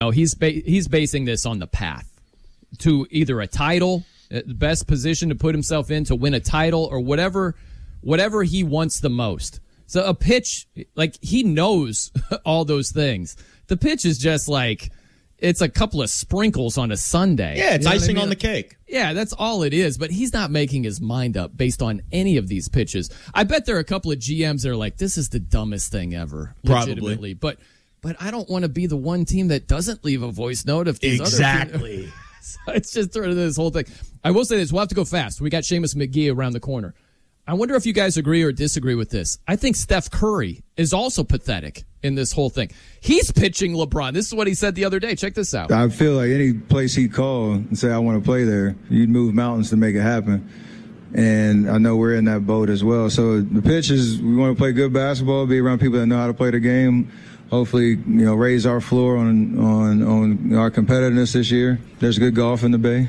No, he's basing this on the path to either a title, the best position to put himself in to win a title, or whatever he wants the most. So a pitch, like, he knows all those things. The pitch is just like, it's a couple of sprinkles on a sundae. Yeah, it's icing on the cake. Yeah, that's all it is. But he's not making his mind up based on any of these pitches. I bet there are a couple of GMs that are like, this is the dumbest thing ever. Legitimately. But I don't want to be the one team that doesn't leave a voice note if these exactly. other so it's just sort of this whole thing. I will say this. We'll have to go fast. We got Seamus McGee around the corner. I wonder if you guys agree or disagree with this. I think Steph Curry is also pathetic in this whole thing. He's pitching LeBron. This is what he said the other day. Check this out. I feel like any place he'd call and say, I want to play there, you'd move mountains to make it happen. And I know we're in that boat as well. So the pitch is, we want to play good basketball, be around people that know how to play the game. Hopefully, raise our floor on our competitiveness this year. There's good golf in the Bay.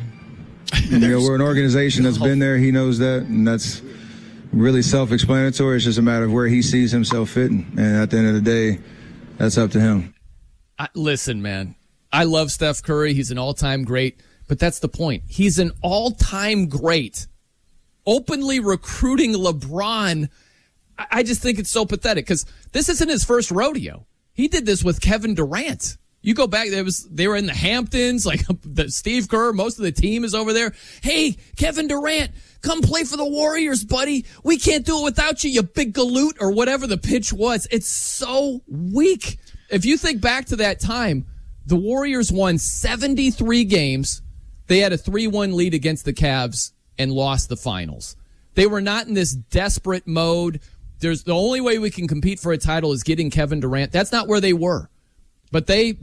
We're an organization that's been there. He knows that, and that's really self-explanatory. It's just a matter of where he sees himself fitting. And at the end of the day, that's up to him. Listen, man, I love Steph Curry. He's an all-time great. But that's the point. He's an all-time great. Openly recruiting LeBron. I just think it's so pathetic because this isn't his first rodeo. He did this with Kevin Durant. You go back, they were in the Hamptons, like Steve Kerr, most of the team is over there. Hey, Kevin Durant, come play for the Warriors, buddy. We can't do it without you, you big galoot, or whatever the pitch was. It's so weak. If you think back to that time, the Warriors won 73 games. They had a 3-1 lead against the Cavs and lost the finals. They were not in this desperate mode. The only way we can compete for a title is getting Kevin Durant. That's not where they were. But they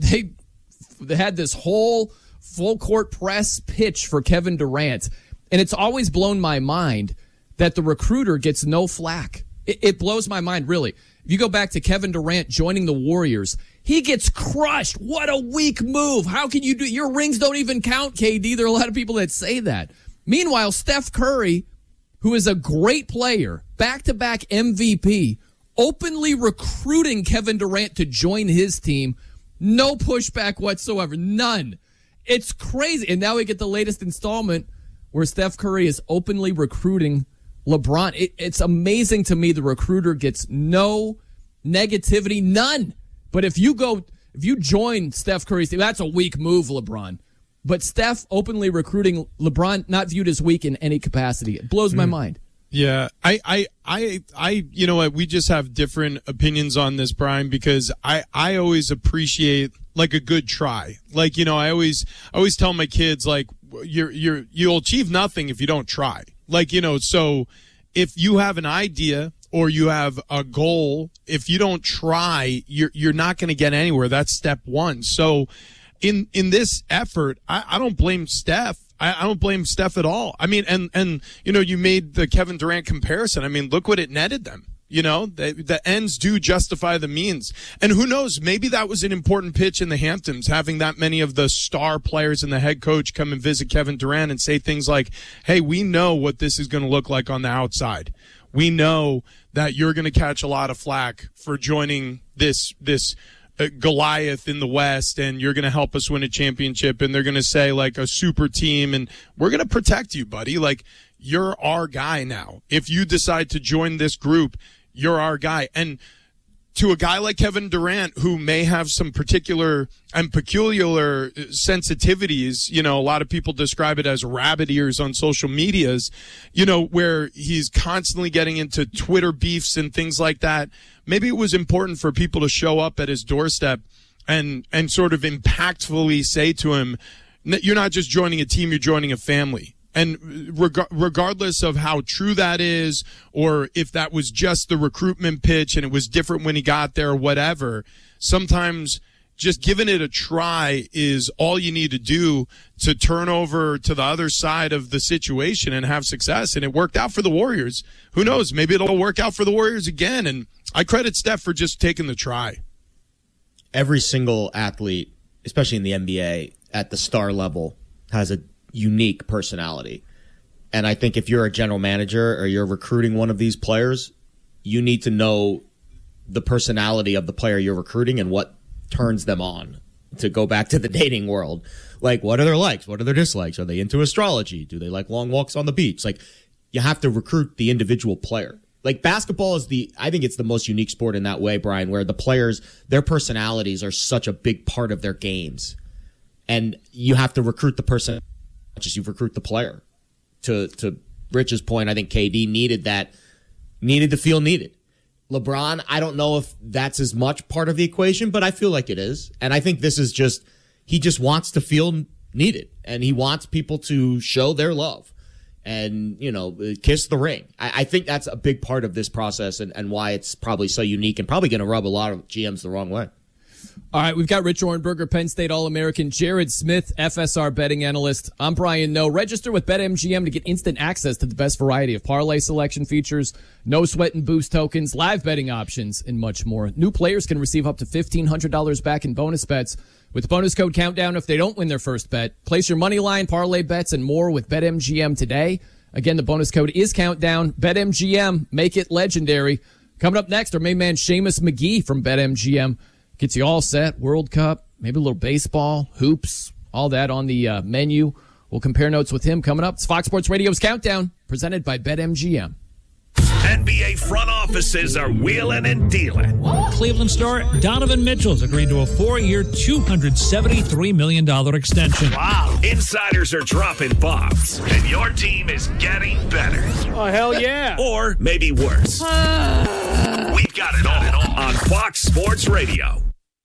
had this whole full court press pitch for Kevin Durant. And it's always blown my mind that the recruiter gets no flack. It blows my mind, really. If you go back to Kevin Durant joining the Warriors, he gets crushed. What a weak move. How can you do? Your rings don't even count, KD. There are a lot of people that say that. Meanwhile, Steph Curry, who is a great player, back-to-back MVP, openly recruiting Kevin Durant to join his team. No pushback whatsoever. None. It's crazy. And now we get the latest installment where Steph Curry is openly recruiting LeBron. It's amazing to me the recruiter gets no negativity, none. But if you join Steph Curry's team, that's a weak move, LeBron. But Steph openly recruiting LeBron, not viewed as weak in any capacity. It blows my mind. Yeah, I, you know what? We just have different opinions on this, Brian, because I always appreciate like a good try. Like, I always tell my kids, like, you'll achieve nothing if you don't try. Like, so if you have an idea or you have a goal, if you don't try, you're not going to get anywhere. That's step one. So in this effort, I don't blame Steph. I don't blame Steph at all. I mean, and you made the Kevin Durant comparison. I mean, look what it netted them. The ends do justify the means. And who knows, maybe that was an important pitch in the Hamptons, having that many of the star players and the head coach come and visit Kevin Durant and say things like, hey, we know what this is going to look like on the outside. We know that you're going to catch a lot of flack for joining this Goliath in the West, and you're going to help us win a championship, and they're going to say like a super team, and we're going to protect you, buddy. Like, you're our guy now. If you decide to join this group, you're our guy. And to a guy like Kevin Durant, who may have some particular and peculiar sensitivities, a lot of people describe it as rabbit ears on social medias, where he's constantly getting into Twitter beefs and things like that. Maybe it was important for people to show up at his doorstep and sort of impactfully say to him, you're not just joining a team, you're joining a family. And regardless of how true that is, or if that was just the recruitment pitch and it was different when he got there or whatever, sometimes just giving it a try is all you need to do to turn over to the other side of the situation and have success. And it worked out for the Warriors. Who knows? Maybe it'll work out for the Warriors again. And I credit Steph for just taking the try. Every single athlete, especially in the NBA at the star level, has a unique personality. And I think if you're a general manager or you're recruiting one of these players, you need to know the personality of the player you're recruiting and what turns them on. to go back to the dating world. Like, what are their likes? What are their dislikes? Are they into astrology? Do they like long walks on the beach? Like, you have to recruit the individual player. Like, basketball is I think it's the most unique sport in that way, Brian, where the players, their personalities are such a big part of their games. And you have to recruit the person as much as you recruit the player. To Rich's point, I think KD needed to feel needed. LeBron, I don't know if that's as much part of the equation, but I feel like it is. And I think this is he just wants to feel needed, and he wants people to show their love and, kiss the ring. I think that's a big part of this process and why it's probably so unique and probably going to rub a lot of GMs the wrong way. All right, we've got Rich Orenberger, Penn State All-American, Jared Smith, FSR betting analyst. I'm Brian Noe. Register with BetMGM to get instant access to the best variety of parlay selection features, no sweat and boost tokens, live betting options, and much more. New players can receive up to $1,500 back in bonus bets with bonus code Countdown if they don't win their first bet. Place your money line, parlay bets, and more with BetMGM today. Again, the bonus code is Countdown. BetMGM, make it legendary. Coming up next, our main man Seamus McGee from BetMGM. Gets you all set, World Cup, maybe a little baseball, hoops, all that on the menu. We'll compare notes with him coming up. It's Fox Sports Radio's Countdown, presented by BetMGM. NBA front offices are wheeling and dealing. Cleveland star Donovan Mitchell's agreed to a 4-year, $273 million extension. Wow. Insiders are dropping bombs, and your team is getting better. Oh, hell yeah. Or maybe worse. We've got it all on Fox Sports Radio.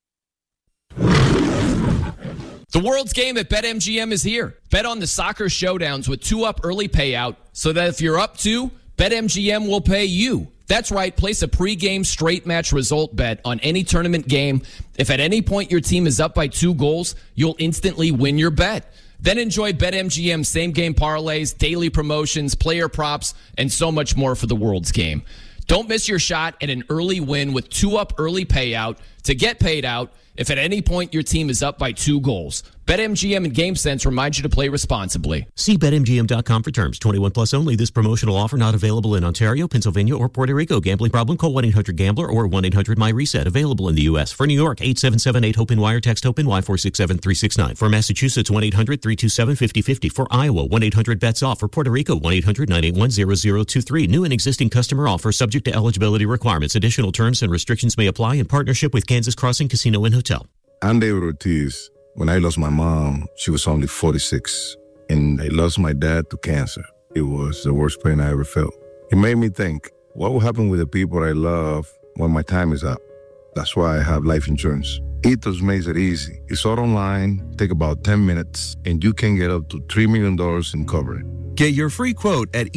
The world's game at BetMGM is here. Bet on the soccer showdowns with 2-up early payout so that if you're up 2, BetMGM will pay you. That's right. Place a pregame straight match result bet on any tournament game. If at any point your team is up by 2 goals, you'll instantly win your bet. Then enjoy BetMGM same-game parlays, daily promotions, player props, and so much more for the world's game. Don't miss your shot at an early win with 2-up early payout to get paid out if at any point your team is up by 2 goals. BetMGM and GameSense remind you to play responsibly. See BetMGM.com for terms. 21 plus only. This promotional offer not available in Ontario, Pennsylvania, or Puerto Rico. Gambling problem? Call 1-800-GAMBLER or 1-800-MyReset. Available in the U.S. For New York, 877-8-HOPE-NY or text HOPE-NY 467-369. For Massachusetts, 1-800-327-5050. For Iowa, 1-800-BETS-OFF. For Puerto Rico, 1-800-981-0023. New and existing customer offer subject to eligibility requirements. Additional terms and restrictions may apply in partnership with Kansas Crossing Casino and Hotel. I'm David Ortiz. When I lost my mom, she was only 46, and I lost my dad to cancer. It was the worst pain I ever felt. It made me think, what will happen with the people I love when my time is up? That's why I have life insurance. Ethos makes it easy. It's all online, take about 10 minutes, and you can get up to $3 million in coverage. Get your free quote at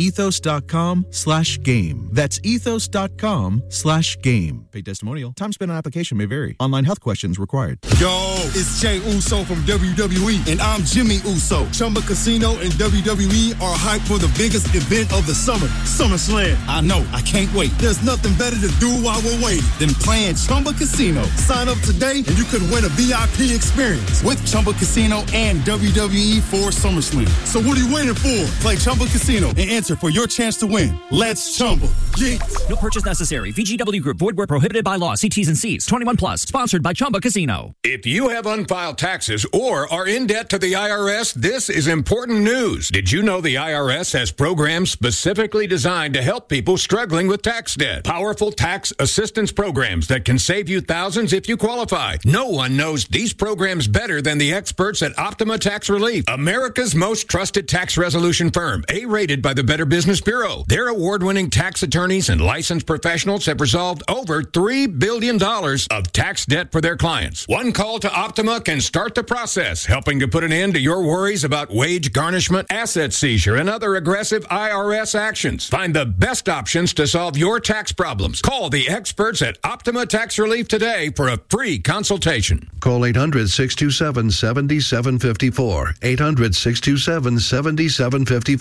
ethos.com/game. That's ethos.com/game. Paid testimonial. Time spent on application may vary. Online health questions required. Yo, it's Jay Uso from WWE, and I'm Jimmy Uso. Chumba Casino and WWE are hyped for the biggest event of the summer, SummerSlam. I know, I can't wait. There's nothing better to do while we're waiting than playing Chumba Casino. Sign up today, and you could win a VIP experience with Chumba Casino and WWE for SummerSlam. So what are you waiting for? Play Chumba Casino and enter for your chance to win. Let's Chumba. Yeah. No purchase necessary. VGW Group. Void where prohibited by law. See T's and C's. 21 plus. Sponsored by Chumba Casino. If you have unfiled taxes or are in debt to the IRS, this is important news. Did you know the IRS has programs specifically designed to help people struggling with tax debt? Powerful tax assistance programs that can save you thousands if you qualify. No one knows these programs better than the experts at Optima Tax Relief, America's most trusted tax resolution firm, A-rated by the Better Business Bureau. Their award-winning tax attorneys and licensed professionals have resolved over $3 billion of tax debt for their clients. One call to Optima can start the process, helping to put an end to your worries about wage garnishment, asset seizure, and other aggressive IRS actions. Find the best options to solve your tax problems. Call the experts at Optima Tax Relief today for a free consultation. Call 800-627-7754. 800-627-7754.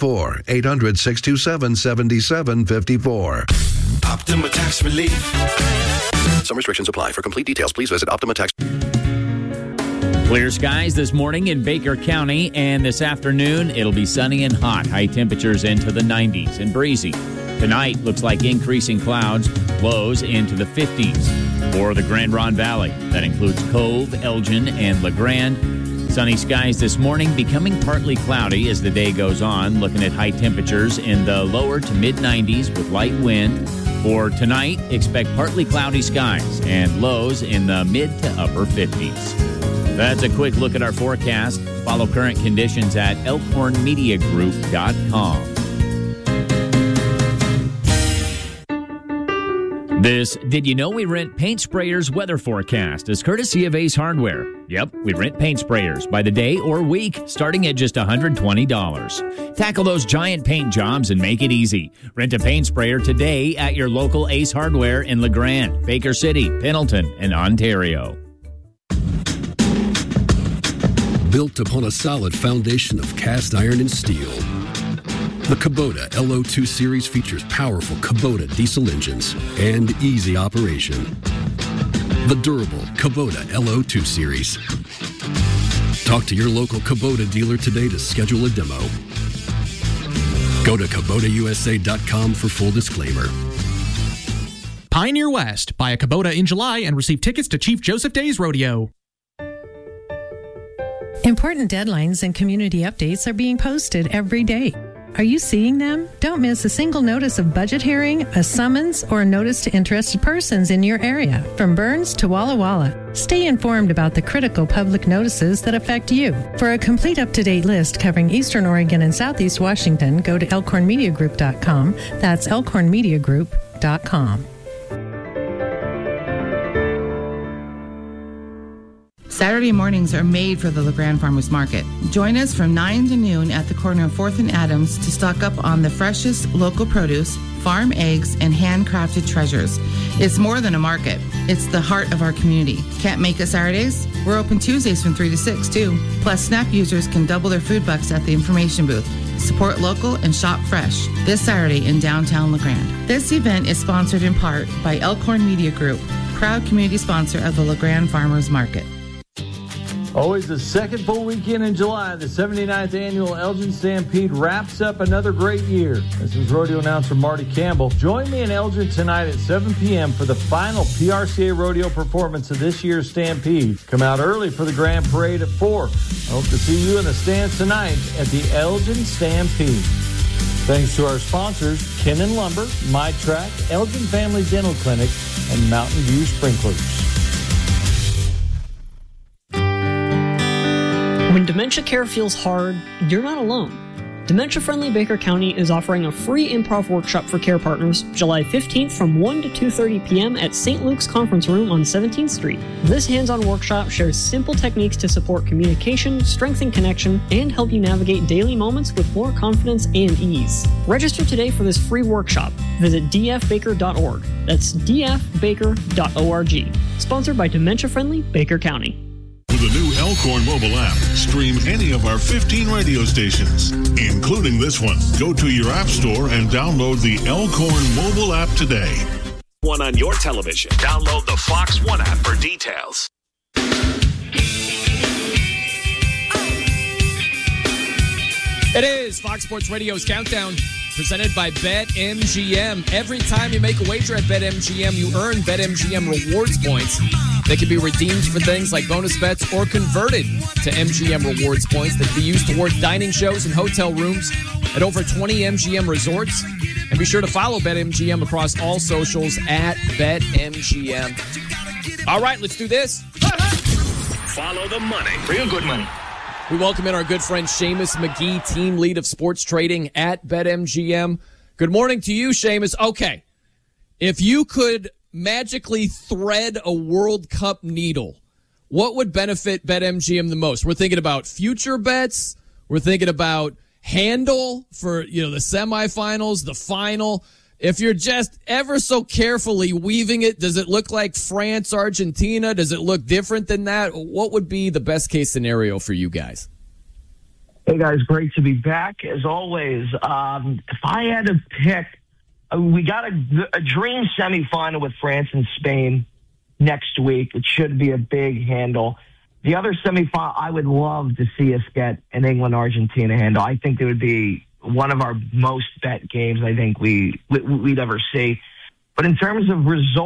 800-627-7754. Optima Tax Relief. Some restrictions apply. For complete details, please visit Optima Tax. Clear skies this morning in Baker County, and this afternoon it'll be sunny and hot. High temperatures into the 90s and breezy. Tonight looks like increasing clouds, lows into the 50s. For the Grand Ronde Valley, that includes Cove, Elgin, and LeGrand. Sunny skies this morning, becoming partly cloudy as the day goes on. Looking at high temperatures in the lower to mid-90s with light wind. For tonight, expect partly cloudy skies and lows in the mid to upper 50s. That's a quick look at our forecast. Follow current conditions at elkhornmediagroup.com. This Did You Know We Rent Paint Sprayers weather forecast is courtesy of Ace Hardware. Yep, we rent paint sprayers by the day or week, starting at just $120. Tackle those giant paint jobs and make it easy. Rent a paint sprayer today at your local Ace Hardware in LeGrand, Baker City, Pendleton, and Ontario. Built upon a solid foundation of cast iron and steel, the Kubota LO2 series features powerful Kubota diesel engines and easy operation. The durable Kubota LO2 series. Talk to your local Kubota dealer today to schedule a demo. Go to KubotaUSA.com for full disclaimer. Pioneer West. Buy a Kubota in July and receive tickets to Chief Joseph Days Rodeo. Important deadlines and community updates are being posted every day. Are you seeing them? Don't miss a single notice of budget hearing, a summons, or a notice to interested persons in your area, from Burns to Walla Walla. Stay informed about the critical public notices that affect you. For a complete up-to-date list covering Eastern Oregon and Southeast Washington, go to elkhornmediagroup.com. That's elkhornmediagroup.com. Saturday mornings are made for the LeGrand Farmers Market. Join us from 9 to noon at the corner of 4th and Adams to stock up on the freshest local produce, farm eggs, and handcrafted treasures. It's more than a market. It's the heart of our community. Can't make it Saturdays? We're open Tuesdays from 3 to 6, too. Plus, SNAP users can double their food bucks at the information booth. Support local and shop fresh this Saturday in downtown LeGrand. This event is sponsored in part by Elkhorn Media Group, proud community sponsor of the LeGrand Farmers Market. Always the second full weekend in July, the 79th annual Elgin Stampede wraps up another great year. This is rodeo announcer Marty Campbell. Join me in Elgin tonight at 7 p.m. for the final PRCA rodeo performance of this year's Stampede. Come out early for the grand parade at 4. I hope to see you in the stands tonight at the Elgin Stampede. Thanks to our sponsors, Kennan Lumber, My Track, Elgin Family Dental Clinic, and Mountain View Sprinklers. When dementia care feels hard, you're not alone. Dementia Friendly Baker County is offering a free improv workshop for care partners July 15th from 1 to 2:30 p.m. at St. Luke's Conference Room on 17th Street. This hands-on workshop shares simple techniques to support communication, strengthen connection, and help you navigate daily moments with more confidence and ease. Register today for this free workshop. Visit dfbaker.org. That's dfbaker.org. Sponsored by Dementia Friendly Baker County. With the new Elkhorn mobile app, stream any of our 15 radio stations, including this one. Go to your app store and download the Elkhorn mobile app today. One on your television. Download the Fox One app for details. It is Fox Sports Radio's Countdown, presented by BetMGM. Every time you make a wager at BetMGM, you earn BetMGM rewards points. They can be redeemed for things like bonus bets or converted to MGM rewards points that can be used towards dining shows and hotel rooms at over 20 MGM resorts. And be sure to follow BetMGM across all socials at BetMGM. All right, let's do this. Follow the money. Real good money. We welcome in our good friend Seamus McGee, team lead of sports trading at BetMGM. Good morning to you, Seamus. Okay, if you could magically thread a World Cup needle, what would benefit BetMGM the most? We're thinking about future bets. We're thinking about handle for, the semifinals, the final. If you're just ever so carefully weaving it, does it look like France, Argentina? Does it look different than that? What would be the best case scenario for you guys? Hey, guys, great to be back, as always. If I had to pick, we got a dream semifinal with France and Spain next week. It should be a big handle. The other semifinal, I would love to see us get an England-Argentina handle. I think it would be one of our most bet games I think we'd ever see. But in terms of result,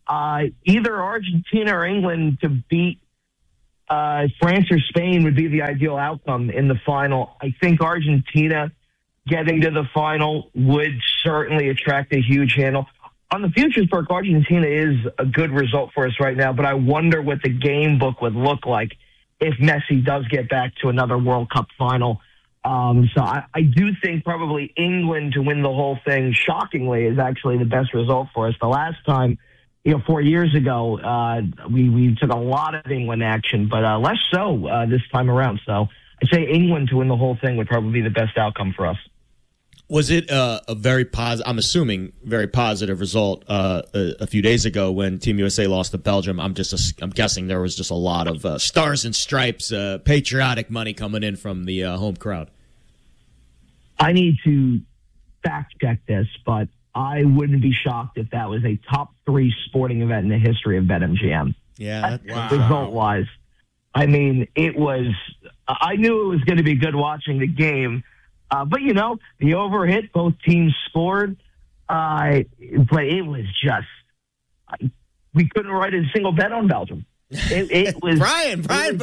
either Argentina or England to beat France or Spain would be the ideal outcome in the final. I think Argentina getting to the final would certainly attract a huge handle. On the futures book, Argentina is a good result for us right now, but I wonder what the game book would look like if Messi does get back to another World Cup final. So I do think probably England to win the whole thing, shockingly, is actually the best result for us. The last time, 4 years ago, we took a lot of England action, but less so this time around. So I'd say England to win the whole thing would probably be the best outcome for us. Was it a very positive, I'm assuming, very positive result a few days ago when Team USA lost to Belgium? I'm guessing there was just a lot of stars and stripes, patriotic money coming in from the home crowd. I need to fact check this, but I wouldn't be shocked if that was a top 3 sporting event in the history of BetMGM. Yeah. Wow. Result-wise. I mean, I knew it was going to be good watching the game. But, the over hit, both teams scored. But it was just, we couldn't write a single bet on Belgium. It was Brian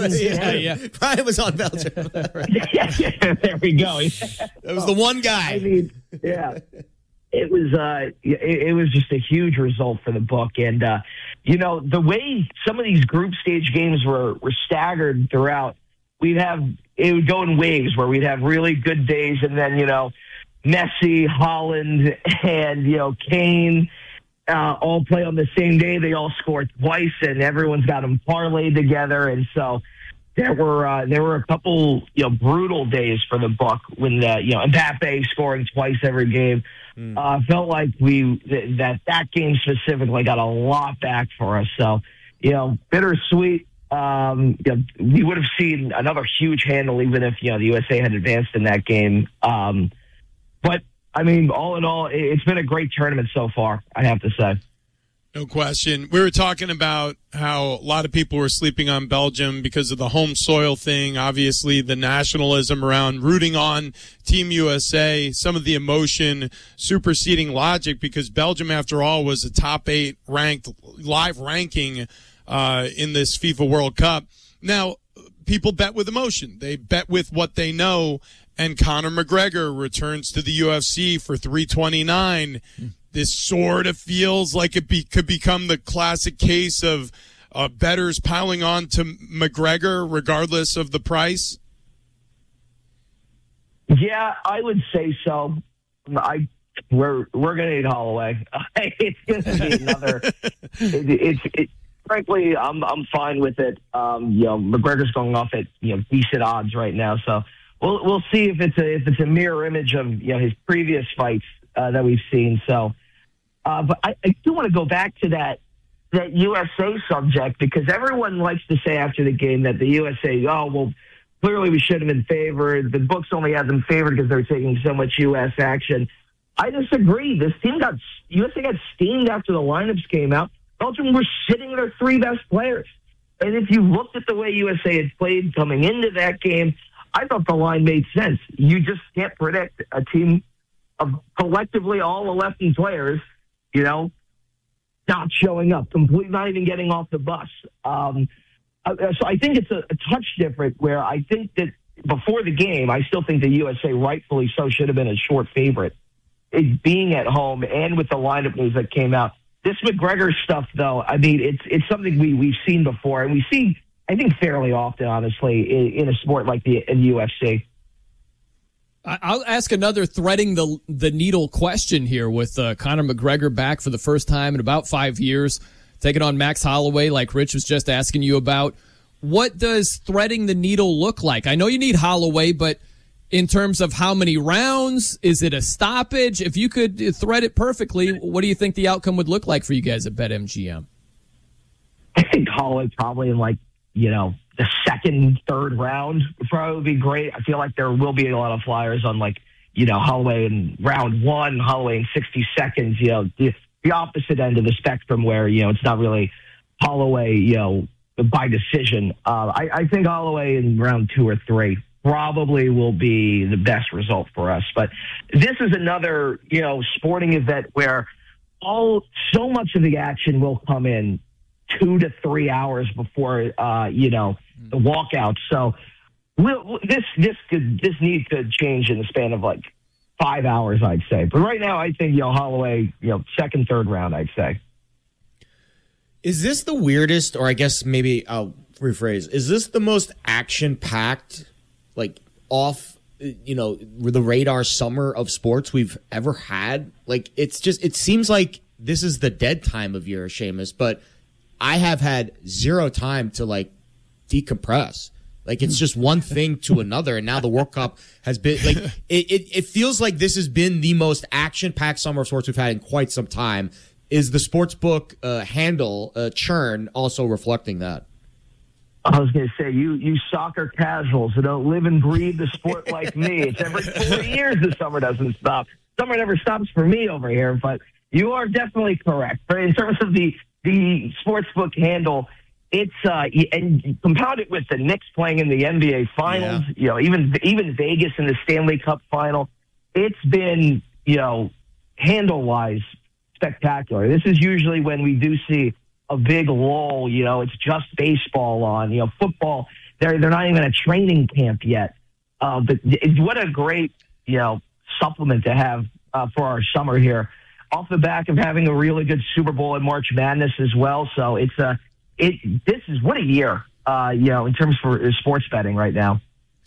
was on Belgium. Yeah, there we go. That was the one guy. I mean, yeah. It was just a huge result for the book. And, the way some of these group stage games were staggered throughout, it would go in waves where we'd have really good days and then, Messi, Haaland, and, Kane all play on the same day. They all score twice and everyone's got them parlayed together. And so there were a couple, brutal days for the book when, Mbappe scoring twice every game. Felt like that game specifically got a lot back for us. So, bittersweet. We would have seen another huge handle even if, the USA had advanced in that game. But, I mean, all in all, it's been a great tournament so far, I have to say. No question. We were talking about how a lot of people were sleeping on Belgium because of the home soil thing, obviously the nationalism around rooting on Team USA, some of the emotion superseding logic because Belgium, after all, was a top 8 ranked live ranking in this FIFA World Cup. Now, people bet with emotion. They bet with what they know, and Conor McGregor returns to the UFC for 329. This sort of feels like it could become the classic case of bettors piling on to McGregor regardless of the price. Yeah, I would say so. We're going to need Holloway. It's going to be another. Frankly, I'm fine with it. McGregor's going off at decent odds right now, so we'll see if it's a mirror image of his previous fights that we've seen. So, but I do want to go back to that USA subject because everyone likes to say after the game that the USA, clearly we should have been favored. The books only had them favored because they were taking so much U.S. action. I disagree. USA got steamed after the lineups came out. Belgium were sitting their 3 best players. And if you looked at the way USA had played coming into that game, I thought the line made sense. You just can't predict a team of collectively all 11 players, not showing up, completely not even getting off the bus. So I think it's a touch different where I think that before the game, I still think the USA rightfully so should have been a short favorite. It being at home and with the lineup news that came out. This McGregor stuff, though, I mean, it's something we've seen before, and we see, I think, fairly often, honestly, in a sport like the UFC. I'll ask another threading the needle question here with Conor McGregor back for the first time in about 5 years, taking on Max Holloway, like Rich was just asking you about. What does threading the needle look like? I know you need Holloway, but in terms of how many rounds, is it a stoppage? If you could thread it perfectly, what do you think the outcome would look like for you guys at BetMGM? I think Holloway probably in the second, third round would probably be great. I feel like there will be a lot of flyers on Holloway in round 1, Holloway in 60 seconds, the opposite end of the spectrum where, it's not really Holloway, by decision. I think Holloway in round 2 or 3 probably will be the best result for us. But this is another, sporting event where so much of the action will come in 2 to 3 hours before, the walkout. So this need could change in the span of like 5 hours, I'd say. But right now, I think, Holloway, second, third round, I'd say. Is this the weirdest, or I guess maybe I'll rephrase, is this the most action-packed, like off, the radar summer of sports we've ever had? Like, it seems like this is the dead time of year, Seamus, but I have had zero time to like decompress. Like, it's just one thing to another, and now the World Cup has been like it feels like this has been the most action-packed summer of sports we've had in quite some time. Is the sportsbook handle churn also reflecting that? I was going to say, you soccer casuals who don't live and breathe the sport like me. It's every 4 years the summer doesn't stop. Summer never stops for me over here, but you are definitely correct. But in terms of the sportsbook handle, it's and compound it with the Knicks playing in the NBA Finals, even Vegas in the Stanley Cup Final. It's been, handle-wise spectacular. This is usually when we do see a big lull. It's just baseball on. Football, they're not even at training camp yet. But what a great supplement to have for our summer here, off the back of having a really good Super Bowl and March Madness as well. So this is what a year, in terms for sports betting right now.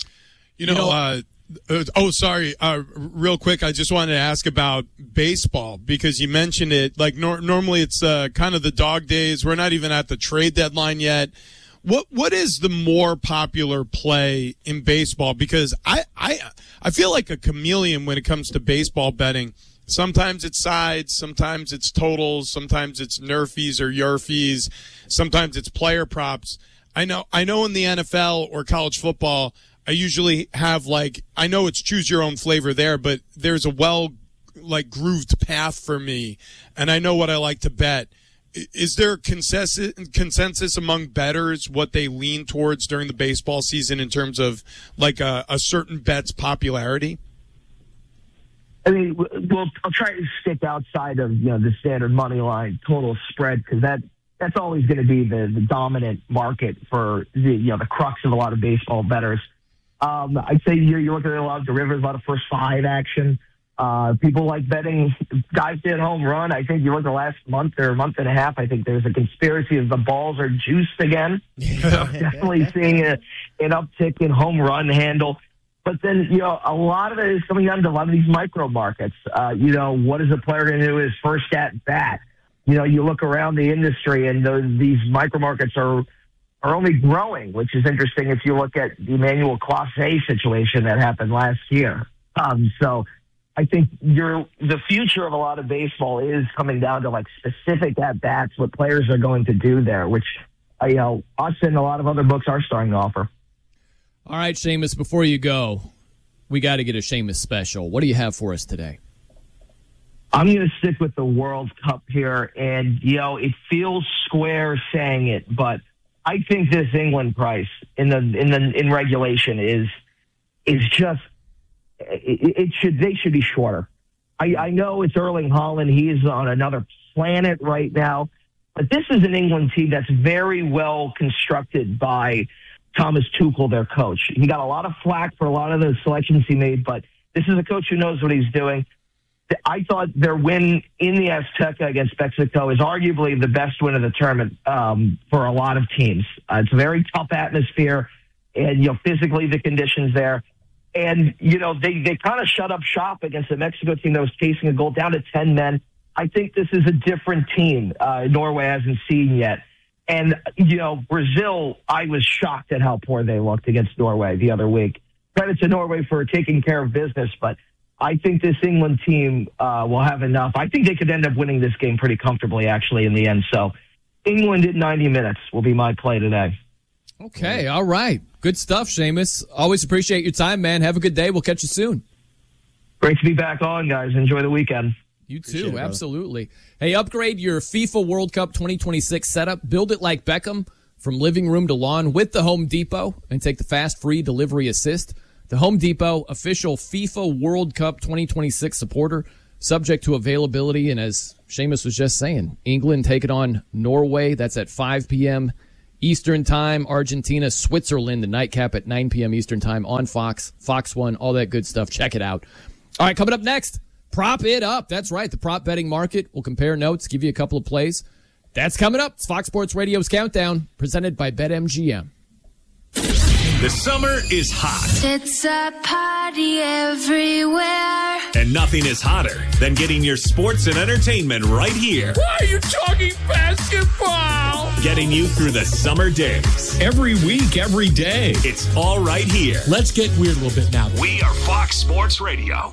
Sorry. Real quick, I just wanted to ask about baseball because you mentioned it. Like normally, it's kind of the dog days. We're not even at the trade deadline yet. What is the more popular play in baseball? Because I feel like a chameleon when it comes to baseball betting. Sometimes it's sides, sometimes it's totals, sometimes it's nerfies or yerfies, sometimes it's player props. I know in the NFL or college football, I usually have I know it's choose your own flavor there, but there's a grooved path for me, and I know what I like to bet. Is there consensus among bettors what they lean towards during the baseball season in terms of a certain bet's popularity? I mean, I'll try to stick outside of the standard money line total spread because that's always going to be the dominant market for the crux of a lot of baseball bettors. I'd say you're looking at a lot of derivatives, a lot of first five action. People like betting guys hit home run. I think you look the last month or month and a half, I think there's a conspiracy of the balls are juiced again. So definitely seeing an uptick in home run handle. But then, a lot of it is coming down to a lot of these micro markets. What is a player going to do his first at bat? You look around the industry and these micro markets are only growing, which is interesting if you look at the Emmanuel Clase situation that happened last year. So I think the future of a lot of baseball is coming down to specific at bats, what players are going to do there, which us and a lot of other books are starting to offer. All right, Seamus, before you go, we got to get a Seamus special. What do you have for us today? I'm going to stick with the World Cup here, and it feels square saying it, but I think this England price in regulation is just they should be shorter. I know it's Erling Haaland; he's on another planet right now, but this is an England team that's very well constructed by Thomas Tuchel, their coach. He got a lot of flack for a lot of the selections he made, but this is a coach who knows what he's doing. I thought their win in the Azteca against Mexico is arguably the best win of the tournament for a lot of teams. It's a very tough atmosphere, and physically the conditions there. And, they kind of shut up shop against the Mexico team that was chasing a goal down to 10 men. I think this is a different team Norway hasn't seen yet. And, Brazil, I was shocked at how poor they looked against Norway the other week. Credit to Norway for taking care of business, but I think this England team will have enough. I think they could end up winning this game pretty comfortably, actually, in the end. So England in 90 minutes will be my play today. Okay, all right. Good stuff, Seamus. Always appreciate your time, man. Have a good day. We'll catch you soon. Great to be back on, guys. Enjoy the weekend. You too, absolutely. Hey, upgrade your FIFA World Cup 2026 setup. Build it like Beckham from living room to lawn with the Home Depot and take the fast, free delivery assist. The Home Depot, official FIFA World Cup 2026 supporter. subject to availability. And as Seamus was just saying, England taking on Norway. That's at 5 p.m. Eastern time. Argentina, Switzerland, the nightcap at 9 p.m. Eastern time on Fox, Fox 1, all that good stuff. Check it out. All right, coming up next, prop it up. That's right, the prop betting market. We'll compare notes, give you a couple of plays. That's coming up. It's Fox Sports Radio's Countdown, presented by BetMGM. The summer is hot. It's a party everywhere. And nothing is hotter than getting your sports and entertainment right here. Why are you talking basketball? Getting you through the summer days. Every week, every day. It's all right here. Let's get weird a little bit now. We are Fox Sports Radio.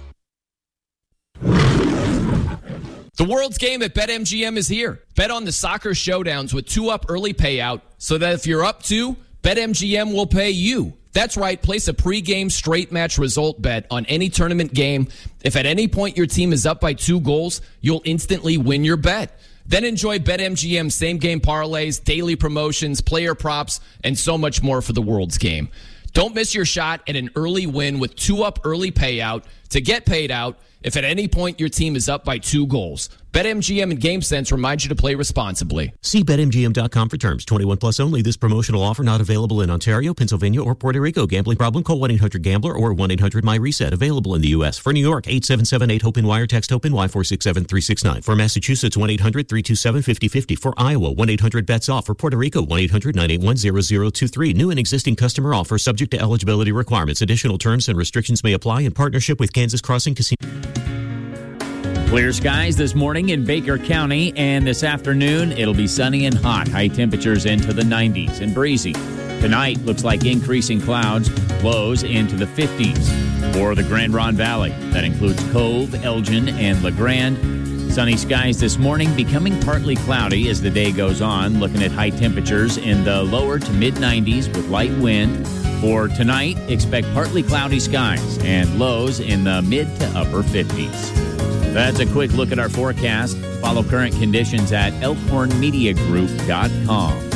The World's Game at BetMGM is here. Bet on the soccer showdowns with 2-up early payout so that if you're up 2, BetMGM will pay you. That's right. Place a pregame straight match result bet on any tournament game. If at any point your team is up by 2 goals, you'll instantly win your bet. Then enjoy BetMGM same-game parlays, daily promotions, player props, and so much more for the World's Game. Don't miss your shot at an early win with 2-up early payout to get paid out if at any point your team is up by 2 goals. BetMGM and GameSense remind you to play responsibly. See BetMGM.com for terms. 21 plus only. This promotional offer not available in Ontario, Pennsylvania, or Puerto Rico. Gambling problem? Call 1-800-GAMBLER or 1-800-MyReset. Available in the U.S. For New York, 877-8-HOPE-NY. Text HOPE-NY 467-369. For Massachusetts, 1-800-327-5050. For Iowa, 1-800-BETS-OFF. For Puerto Rico, 1-800-981-0023. New and existing customer offer subject to eligibility requirements. Additional terms and restrictions may apply in partnership with Kansas Crossing Casino. Clear skies this morning in Baker County, and this afternoon it'll be sunny and hot. High temperatures into the 90s and breezy. Tonight looks like increasing clouds, lows into the 50s. For the Grand Ronde Valley, that includes Cove, Elgin, and LeGrand. Sunny skies this morning, becoming partly cloudy as the day goes on. Looking at high temperatures in the lower to mid-90s with light wind. For tonight, expect partly cloudy skies and lows in the mid to upper 50s. That's a quick look at our forecast. Follow current conditions at elkhornmediagroup.com.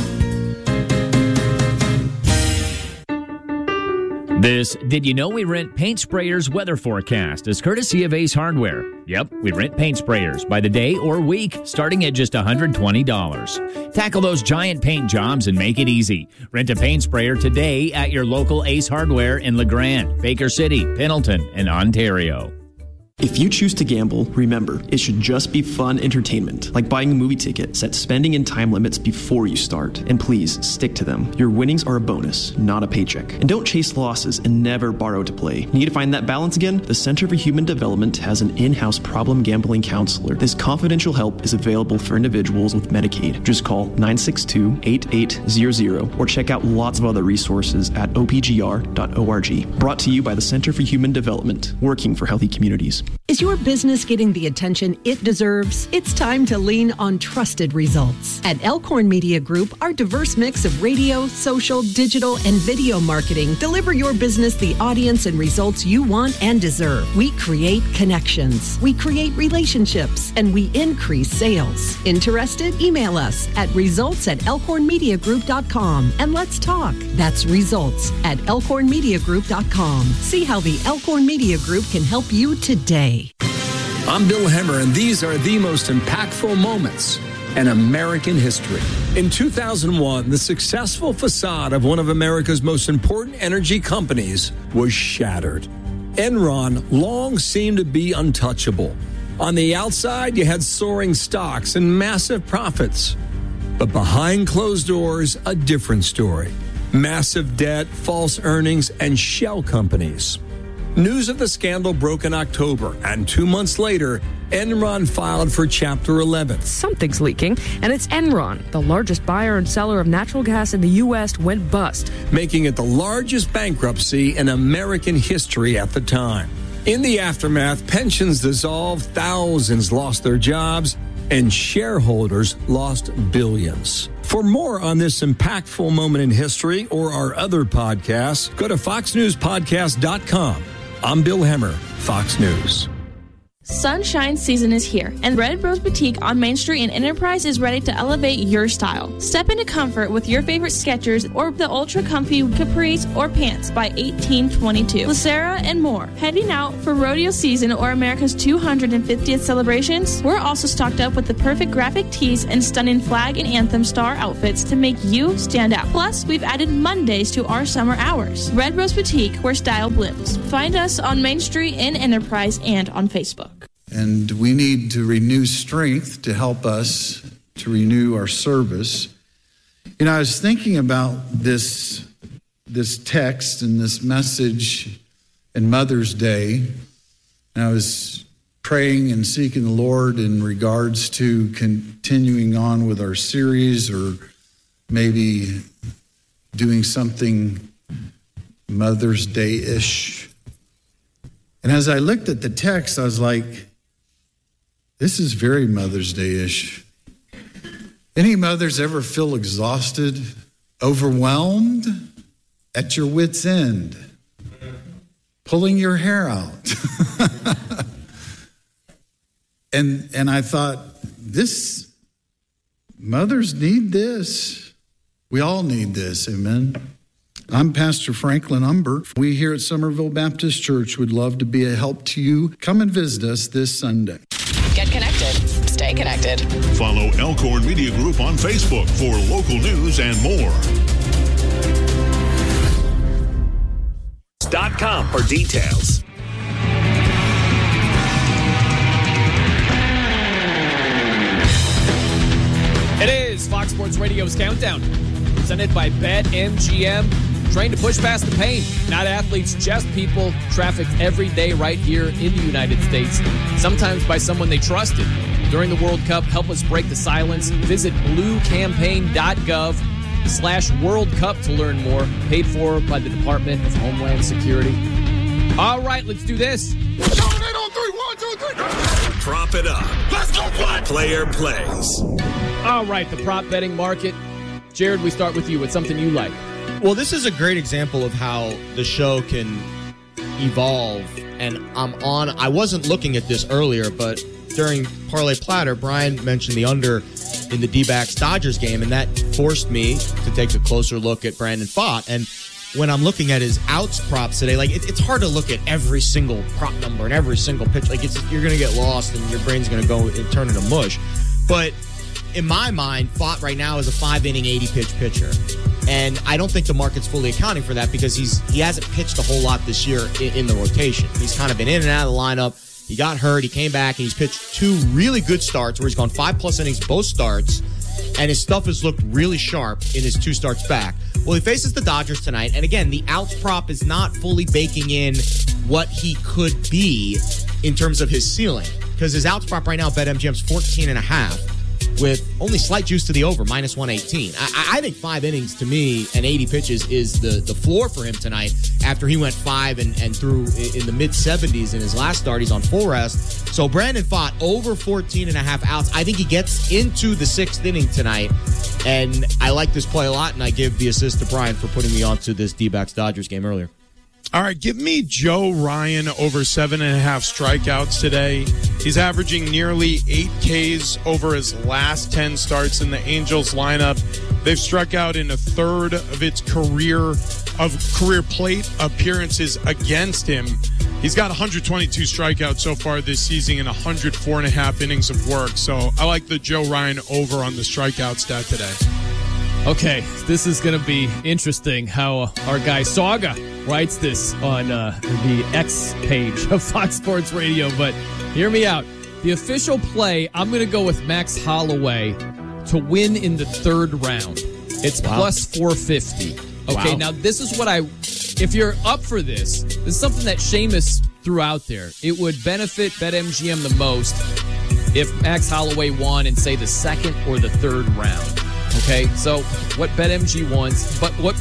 This Did You Know We Rent Paint Sprayers weather forecast is courtesy of Ace Hardware. Yep, we rent paint sprayers by the day or week, starting at just $120. Tackle those giant paint jobs and make it easy. Rent a paint sprayer today at your local Ace Hardware in LeGrand, Baker City, Pendleton, and Ontario. If you choose to gamble, remember, it should just be fun entertainment, like buying a movie ticket. Set spending and time limits before you start. And please, stick to them. Your winnings are a bonus, not a paycheck. And don't chase losses and never borrow to play. Need to find that balance again? The Center for Human Development has an in-house problem gambling counselor. This confidential help is available for individuals with Medicaid. Just call 962-8800 or check out lots of other resources at opgr.org. Brought to you by the Center for Human Development, working for healthy communities. Is your business getting the attention it deserves? It's time to lean on trusted results. At Elkhorn Media Group, our diverse mix of radio, social, digital, and video marketing deliver your business the audience and results you want and deserve. We create connections, we create relationships, and we increase sales. Interested? Email us at results@elkhornmediagroup.com and let's talk. That's results@elkhornmediagroup.com. See how the Elkhorn Media Group can help you today. I'm Bill Hemmer, and these are the most impactful moments in American history. In 2001, the successful facade of one of America's most important energy companies was shattered. Enron long seemed to be untouchable. On the outside, you had soaring stocks and massive profits. But behind closed doors, a different story. Massive debt, false earnings, and shell companies. News of the scandal broke in October, and 2 months later, Enron filed for Chapter 11. Something's leaking, and it's Enron, the largest buyer and seller of natural gas in the U.S., went bust, making it the largest bankruptcy in American history at the time. In the aftermath, pensions dissolved, thousands lost their jobs, and shareholders lost billions. For more on this impactful moment in history or our other podcasts, go to foxnewspodcast.com. I'm Bill Hemmer, Fox News. Sunshine season is here, and Red Rose Boutique on Main Street in Enterprise is ready to elevate your style. Step into comfort with your favorite Skechers or the ultra comfy capris or pants by 1822. Lacera and more. Heading out for rodeo season or America's 250th celebrations? We're also stocked up with the perfect graphic tees and stunning flag and anthem star outfits to make you stand out. Plus, we've added Mondays to our summer hours. Red Rose Boutique, where style blooms. Find us on Main Street in Enterprise and on Facebook. And we need to renew strength to help us to renew our service. You know, I was thinking about this text and this message in Mother's Day, and I was praying and seeking the Lord in regards to continuing on with our series or maybe doing something Mother's Day-ish. And as I looked at the text, I was like, this is very Mother's Day-ish. Any mothers ever feel exhausted, overwhelmed, at your wit's end, pulling your hair out? And I thought, this, mothers need this. We all need this, amen? I'm Pastor Franklin Umber. We here at Somerville Baptist Church would love to be a help to you. Come and visit us this Sunday. Get connected. Stay connected. Follow Elkhorn Media Group on Facebook for local news and more. .com for details. It is Fox Sports Radio's Countdown, presented by BetMGM. Trained to push past the pain. Not athletes, just people trafficked every day right here in the United States, sometimes by someone they trusted. During the World Cup, help us break the silence. Visit bluecampaign.gov/World Cup to learn more. Paid for by the Department of Homeland Security. All right, let's do this. Prop it up. Let's go play. Player plays. All right, the prop betting market. Jared, we start with you. What's something you like? Well, this is a great example of how the show can evolve. And I wasn't looking at this earlier, but during Parlay Platter, Brian mentioned the under in the D-backs Dodgers game, and that forced me to take a closer look at Brandon Pfaadt. And when I'm looking at his outs props today, like it's hard to look at every single prop number and every single pitch. Like you're going to get lost and your brain's going to go and turn into mush. But in my mind, Pfaadt right now is a 5-inning, 80-pitch pitcher. And I don't think the market's fully accounting for that because he hasn't pitched a whole lot this year in the rotation. He's kind of been in and out of the lineup. He got hurt. He came back, and he's pitched 2 really good starts where he's gone 5+ innings both starts, and his stuff has looked really sharp in his 2 starts back. Well, he faces the Dodgers tonight, and again, the outs prop is not fully baking in what he could be in terms of his ceiling because his outs prop right now, BetMGM's 14.5. with only slight juice to the over, -118. I think 5 innings to me and 80 pitches is the floor for him tonight after he went 5 and threw in the mid-70s in his last start. He's on full rest. So Brandon Pfaadt over 14.5 outs. I think he gets into the 6th inning tonight, and I like this play a lot, and I give the assist to Brian for putting me onto this D-backs Dodgers game earlier. All right, give me Joe Ryan over 7.5 strikeouts today. He's averaging nearly 8 Ks over his last 10 starts in the Angels lineup. They've struck out in a third of its career plate appearances against him. He's got 122 strikeouts so far this season and 104.5 innings of work. So I like the Joe Ryan over on the strikeout stat today. Okay, this is going to be interesting how our guy Saga writes this on the X page of Fox Sports Radio, but hear me out. The official play, I'm going to go with Max Holloway to win in the 3rd round. It's plus 450. Okay, Now this is what if you're up for this is something that Seamus threw out there. It would benefit BetMGM the most if Max Holloway won in, say, the 2nd or the 3rd round. Okay, so what BetMGM wants,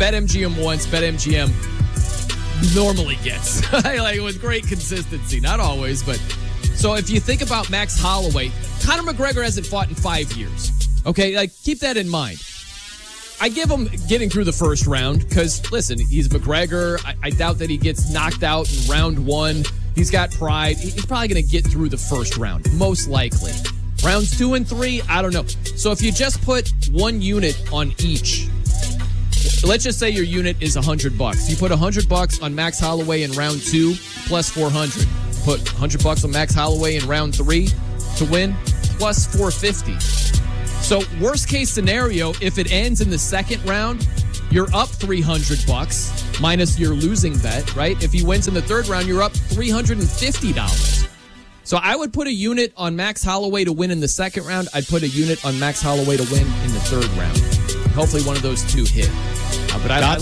BetMGM normally gets, like with great consistency. Not always, but so if you think about Max Holloway, Conor McGregor hasn't fought in 5 years. Okay, like keep that in mind. I give him getting through the 1st round because, listen, he's McGregor. I doubt that he gets knocked out in round 1. He's got pride. He's probably going to get through the first round, most likely. Rounds 2 and 3, I don't know. So if you just put 1 unit on each, let's just say your unit is $100. You put $100 on Max Holloway in round 2 plus 400. Put $100 on Max Holloway in round 3 to win plus 450. So worst case scenario, if it ends in the second round, you're up $300 minus your losing bet, right? If he wins in the third round, you're up $350. So I would put a unit on Max Holloway to win in the second round. I'd put a unit on Max Holloway to win in the third round. Hopefully one of those two hit. But I